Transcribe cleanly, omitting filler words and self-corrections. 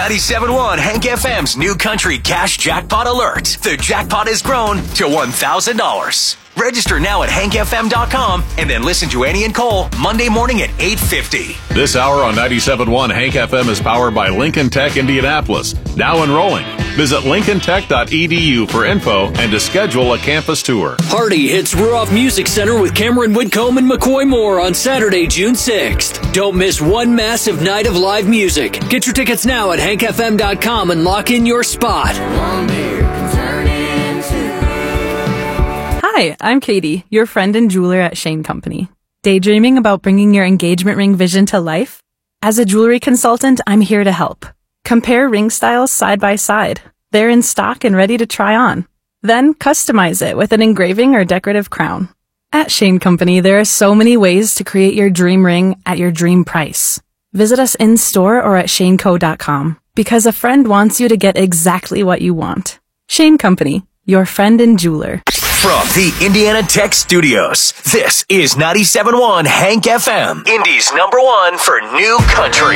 97.1 Hank FM's New Country Cash Jackpot Alert. The jackpot has grown to $1,000. Register now at hankfm.com and then listen to Annie and Cole Monday morning at 8:50. This hour on 97.1 Hank FM is powered by Lincoln Tech Indianapolis. Now enrolling. Visit lincolntech.edu for info and to schedule a campus tour. Hardy hits Ruoff Music Center with Cameron Whitcomb and McCoy Moore on Saturday, June 6th. Don't miss one massive night of live music. Get your tickets now at hankfm.com and lock in your spot. Hi, I'm Katie, your friend and jeweler at Shane Company. Daydreaming about bringing your engagement ring vision to life? As a jewelry consultant, I'm here to help. Compare ring styles side by side. They're in stock and ready to try on. Then customize it with an engraving or decorative crown. At Shane Company, there are so many ways to create your dream ring at your dream price. Visit us in-store or at shaneco.com because a friend wants you to get exactly what you want. Shane Company, your friend and jeweler. From the Indiana Tech Studios, this is 97.1 Hank FM, Indy's #1 for New Country.